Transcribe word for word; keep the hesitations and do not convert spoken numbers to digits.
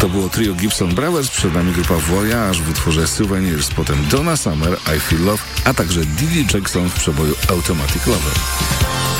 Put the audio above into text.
To było trio Gibson Brothers, przed nami grupa Voyage w utworze Souvenirs, potem Donna Summer, I Feel Love, a także Didi Jackson w przeboju Automatic Lover.